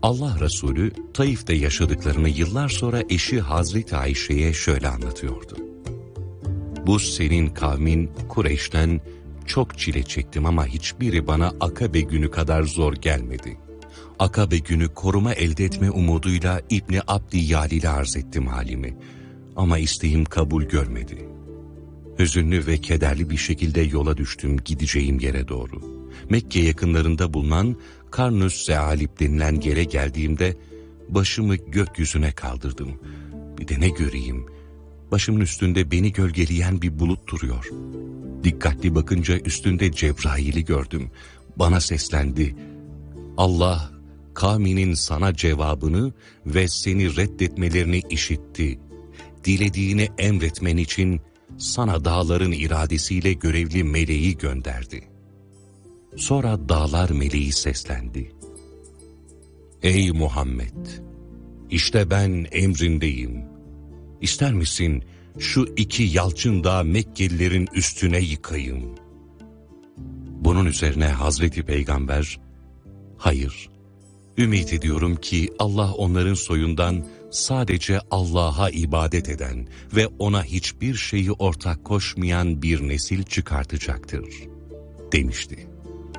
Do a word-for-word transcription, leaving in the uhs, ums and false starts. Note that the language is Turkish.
Allah Resulü Taif'te yaşadıklarını yıllar sonra eşi Hazreti Ayşe'ye şöyle anlatıyordu. Bu senin kavmin Kureyş'ten çok çile çektim ama hiçbiri bana Akabe günü kadar zor gelmedi. Akabe günü koruma elde etme umuduyla İbni Abdi Yalil'e arz ettim halimi. Ama isteğim kabul görmedi. Hüzünlü ve kederli bir şekilde yola düştüm gideceğim yere doğru. Mekke yakınlarında bulunan Karnus Zealip denilen yere geldiğimde başımı gökyüzüne kaldırdım. Bir de ne göreyim? Başımın üstünde beni gölgeleyen bir bulut duruyor. Dikkatli bakınca üstünde Cebrail'i gördüm. Bana seslendi. Allah kavminin sana cevabını ve seni reddetmelerini işitti. Dilediğini emretmen için sana dağların iradesiyle görevli meleği gönderdi. Sonra dağlar meleği seslendi. Ey Muhammed! İşte ben emrindeyim. İster misin şu iki yalçın dağı Mekkelilerin üstüne yıkayım? Bunun üzerine Hazreti Peygamber, hayır, ümit ediyorum ki Allah onların soyundan sadece Allah'a ibadet eden ve ona hiçbir şeyi ortak koşmayan bir nesil çıkartacaktır, demişti.